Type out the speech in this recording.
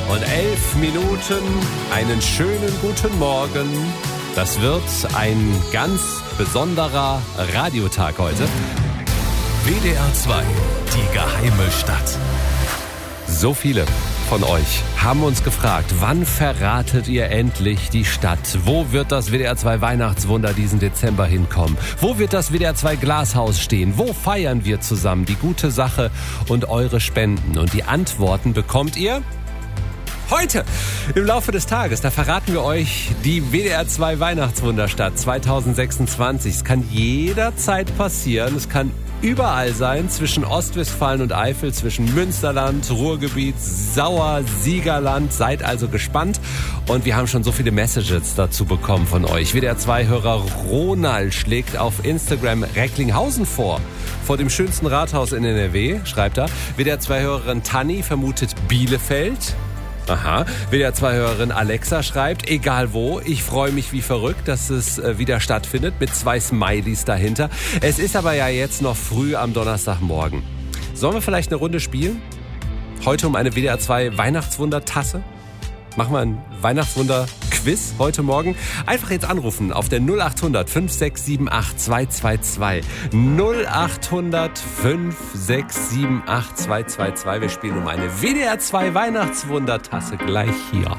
und 11 Minuten. Einen schönen guten Morgen. Das wird ein ganz besonderer Radiotag heute. WDR 2, die geheime Stadt. So viele von euch haben uns gefragt, wann verratet ihr endlich die Stadt? Wo wird das WDR 2 Weihnachtswunder diesen Dezember hinkommen? Wo wird das WDR 2 Glashaus stehen? Wo feiern wir zusammen die gute Sache und eure Spenden? Und die Antworten bekommt ihr heute im Laufe des Tages. Da verraten wir euch die WDR 2 Weihnachtswunderstadt 2026. Es kann jederzeit passieren. Es kann überall sein, zwischen Ostwestfalen und Eifel, zwischen Münsterland, Ruhrgebiet, Sauer, Siegerland. Seid also gespannt. Und wir haben schon so viele Messages dazu bekommen von euch. WDR 2-Hörer Ronald schlägt auf Instagram Recklinghausen vor dem schönsten Rathaus in NRW, schreibt er. WDR 2-Hörerin Tanni vermutet Bielefeld. Aha. WDR 2-Hörerin Alexa schreibt, egal wo, ich freue mich wie verrückt, dass es wieder stattfindet, mit 2 Smileys dahinter. Es ist aber ja jetzt noch früh am Donnerstagmorgen. Sollen wir vielleicht eine Runde spielen? Heute um eine WDR 2 Weihnachtswunder-Tasse? Machen wir ein Weihnachtswunder-Quiz heute Morgen? Einfach jetzt anrufen auf der 0800 5678 222. 0800 5678 222. Wir spielen um eine WDR 2 Weihnachtswunder-Tasse gleich hier.